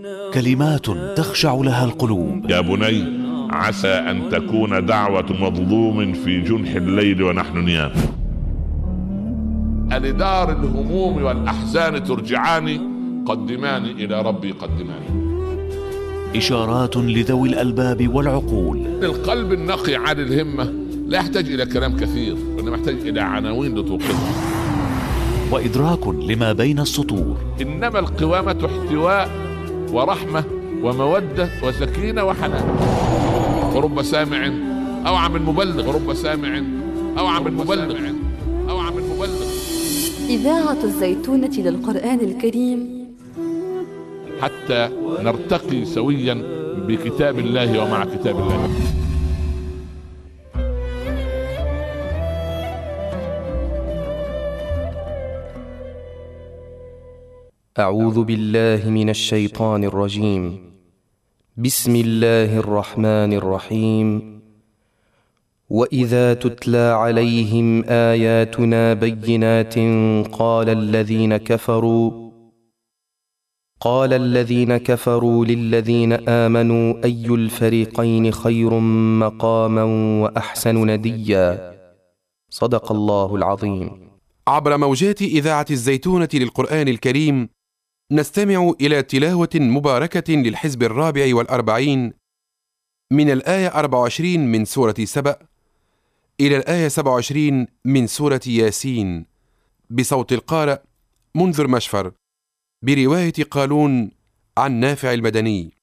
كلمات تخشع لها القلوب. يا بني عسى أن تكون دعوة مظلوم في جنح الليل ونحن نيام. ألدار الهموم والأحزان ترجعاني، قدماني إلى ربي قدماني. إشارات لذوي الألباب والعقول. القلب النقي عن الهمة لا يحتاج إلى كلام كثير، وإنما يحتاج إلى عناوين لتوقظه. وإدراك لما بين السطور. إنما القوامة احتواء ورحمة ومودة وسكينة وحنان. ورب سامع أوعى من مبلغ، ورب سامع أوعى من مبلغ، أوعى من مبلغ. إذاعة الزيتونة للقرآن الكريم، حتى نرتقي سويا بكتاب الله ومع كتاب الله. أعوذ بالله من الشيطان الرجيم. بسم الله الرحمن الرحيم. وإذا تتلى عليهم آياتنا بينات قال الذين كفروا للذين آمنوا أي الفريقين خير مقاما وأحسن نديا. صدق الله العظيم. عبر موجات إذاعة الزيتونة للقرآن الكريم نستمع إلى تلاوة مباركة للحزب 44 من الآية 24 من سورة سبأ إلى الآية 27 من سورة ياسين، بصوت القارئ منذر مشفر، برواية قالون عن نافع المدني.